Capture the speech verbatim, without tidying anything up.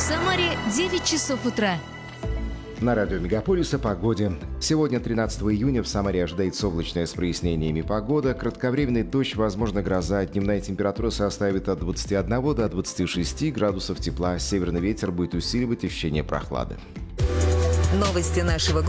Самаре девять часов утра. На радио «Мегаполис» о погоде. Сегодня, тринадцатого июня, в Самаре ожидается облачная с прояснениями погода. Кратковременный дождь, возможно, гроза. Дневная температура составит от двадцати одного до двадцати шести градусов тепла. Северный ветер будет усиливать ощущение прохлады. Новости нашего города.